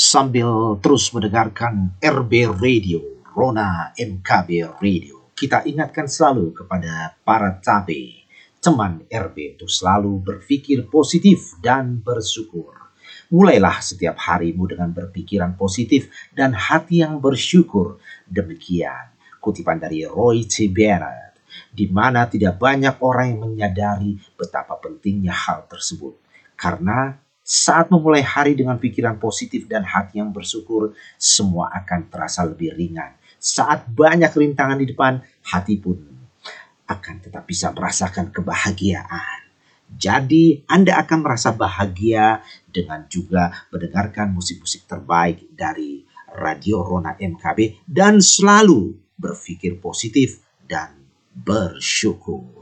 sambil terus mendengarkan RB Radio, Rona MKB Radio. Kita ingatkan selalu kepada para cabe, teman RB untuk selalu berpikir positif dan bersyukur. Mulailah setiap harimu dengan berpikiran positif dan hati yang bersyukur. Demikian kutipan dari Roy C. Bennett, di mana tidak banyak orang yang menyadari betapa pentingnya hal tersebut. Karena saat memulai hari dengan pikiran positif dan hati yang bersyukur, semua akan terasa lebih ringan. Saat banyak rintangan di depan, hati pun akan tetap bisa merasakan kebahagiaan. Jadi Anda akan merasa bahagia dengan juga mendengarkan musik-musik terbaik dari Radio Rona MKB dan selalu berpikir positif dan bersyukur.